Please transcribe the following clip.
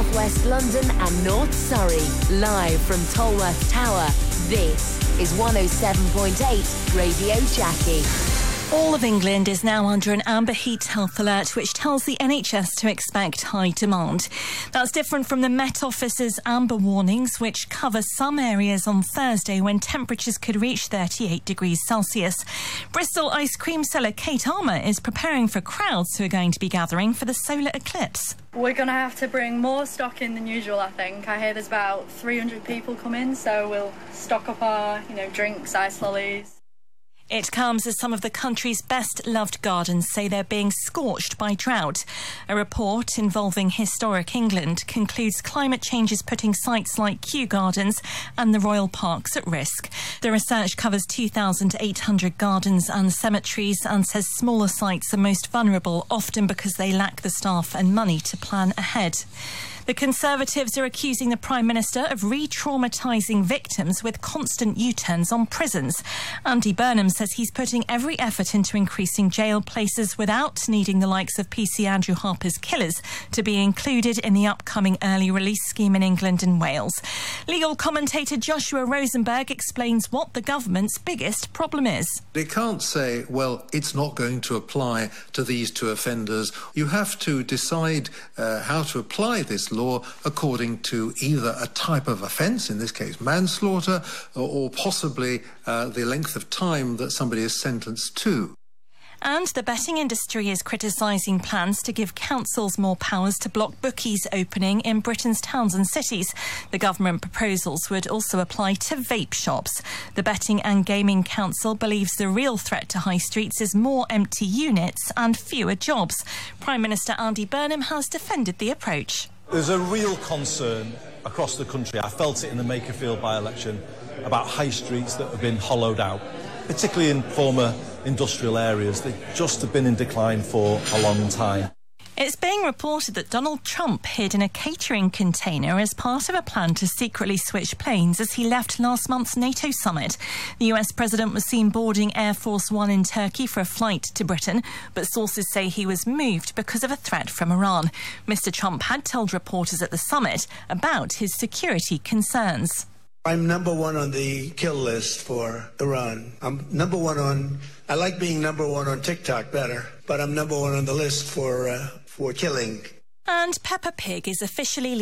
southwest London and North Surrey. Live from Tolworth Tower, this is 107.8 Radio Jackie. All of England is now under an amber heat health alert, which tells the NHS to expect high demand. That's different from the Met Office's amber warnings, which cover some areas on Thursday when temperatures could reach 38 degrees Celsius. Bristol ice cream seller Kate Armour is preparing for crowds who are going to be gathering for the solar eclipse. We're going to have to bring more stock in than usual, I think. I hear there's about 300 people coming, so we'll stock up our, drinks, ice lollies. It comes as some of the country's best-loved gardens say they're being scorched by drought. A report involving Historic England concludes climate change is putting sites like Kew Gardens and the Royal Parks at risk. The research covers 2,800 gardens and cemeteries and says smaller sites are most vulnerable, often because they lack the staff and money to plan ahead. The Conservatives are accusing the Prime Minister of re-traumatising victims with constant U-turns on prisons. Andy Burnham says he's putting every effort into increasing jail places without needing the likes of PC Andrew Harper's killers to be included in the upcoming early release scheme in England and Wales. Legal commentator Joshua Rosenberg explains what the government's biggest problem is. They can't say, well, it's not going to apply to these two offenders. You have to decide how to apply this law according to either a type of offence, in this case manslaughter, or possibly the length of time that somebody is sentenced to. And the betting industry is criticising plans to give councils more powers to block bookies opening in Britain's towns and cities. The government proposals would also apply to vape shops. The Betting and Gaming Council believes the real threat to high streets is more empty units and fewer jobs. Prime Minister Andy Burnham has defended the approach. There's a real concern across the country. I felt it in the Makerfield by-election about high streets that have been hollowed out, particularly in former industrial areas. They just have been in decline for a long time. It's being reported that Donald Trump hid in a catering container as part of a plan to secretly switch planes as he left last month's NATO summit. The US president was seen boarding Air Force One in Turkey for a flight to Britain, but sources say he was moved because of a threat from Iran. Mr. Trump had told reporters at the summit about his security concerns. I'm number one on the kill list for Iran. I'm number one on... I like being number one on TikTok better, but I'm number one on the list for killing. And Peppa Pig is officially